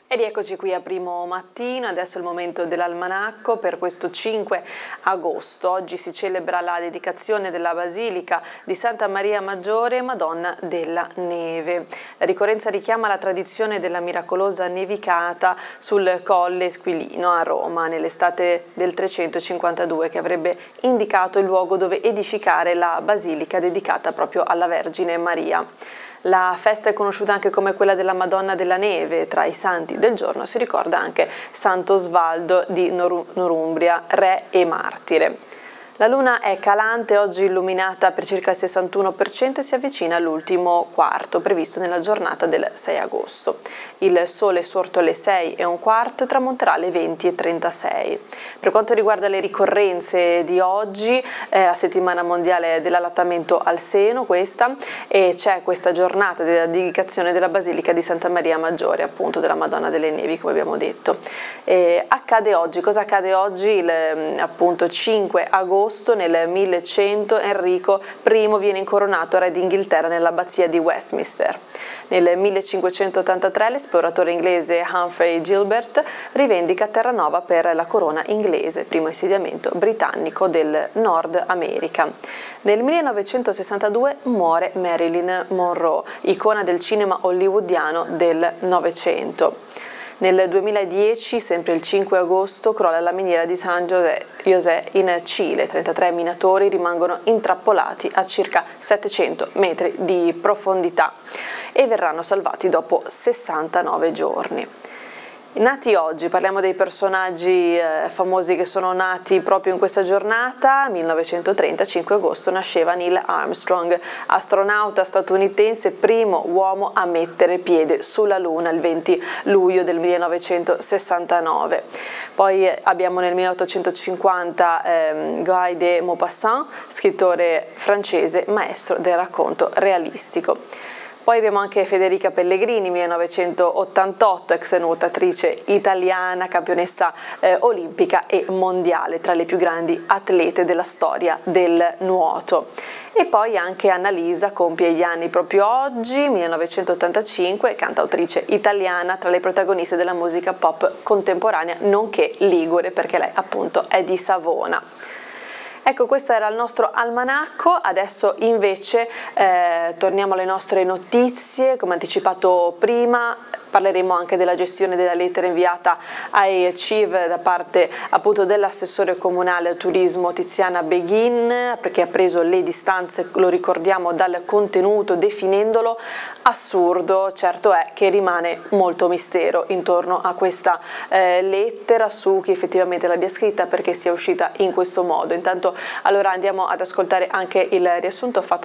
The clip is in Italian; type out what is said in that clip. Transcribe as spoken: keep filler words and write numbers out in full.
E rieccoci qui a Primo Mattino, adesso è il momento dell'almanacco per questo cinque agosto. Oggi si celebra la dedicazione della Basilica di Santa Maria Maggiore, Madonna della Neve. La ricorrenza richiama la tradizione della miracolosa nevicata sul Colle Esquilino a Roma nell'estate del trecentocinquantadue, che avrebbe indicato il luogo dove edificare la basilica dedicata proprio alla Vergine Maria. La festa è conosciuta anche come quella della Madonna della Neve. Tra i santi del giorno si ricorda anche Santo Osvaldo di Norumbria, re e martire. La luna è calante, oggi illuminata per circa il sessantuno per cento e si avvicina all'ultimo quarto previsto nella giornata del sei agosto. Il sole è sorto alle sei e un quarto e tramonterà alle venti e trentasei. Per quanto riguarda le ricorrenze di oggi, è la settimana mondiale dell'allattamento al seno questa, e c'è questa giornata della dedicazione della Basilica di Santa Maria Maggiore, appunto della Madonna delle Nevi, come abbiamo detto. E accade oggi, cosa accade oggi? Il appunto cinque agosto. Nel millecento Enrico primo viene incoronato re d'Inghilterra nell'abbazia di Westminster. Nel millecinquecentottantatré l'esploratore inglese Humphrey Gilbert rivendica Terranova per la corona inglese, primo insediamento britannico del Nord America. Nel millenovecentosessantadue muore Marilyn Monroe, icona del cinema hollywoodiano del Novecento. Nel duemiladieci, sempre il cinque agosto, crolla la miniera di San José in Cile. trentatré minatori rimangono intrappolati a circa settecento metri di profondità e verranno salvati dopo sessantanove giorni. Nati oggi, parliamo dei personaggi eh, famosi che sono nati proprio in questa giornata. millenovecentotrenta, cinque agosto, nasceva Neil Armstrong, astronauta statunitense, primo uomo a mettere piede sulla Luna il venti luglio del millenovecentosessantanove. Poi eh, abbiamo nel milleottocentocinquanta eh, Guy de Maupassant, scrittore francese, maestro del racconto realistico. Poi abbiamo anche Federica Pellegrini, millenovecentottantotto, ex nuotatrice italiana, campionessa eh, olimpica e mondiale, tra le più grandi atlete della storia del nuoto. E poi anche Annalisa compie gli anni proprio oggi, millenovecentottantacinque, cantautrice italiana, tra le protagoniste della musica pop contemporanea, nonché ligure, perché lei appunto è di Savona. Ecco, questo era il nostro almanacco. Adesso invece eh, torniamo alle nostre notizie. Come anticipato prima, parleremo anche della gestione della lettera inviata ai C I V da parte appunto dell'assessore comunale al turismo Tiziana Beghin, perché ha preso le distanze, lo ricordiamo, dal contenuto, definendolo assurdo. Certo è che rimane molto mistero intorno a questa eh, lettera, su chi effettivamente l'abbia scritta, perché sia uscita in questo modo. Intanto allora andiamo ad ascoltare anche il riassunto fatto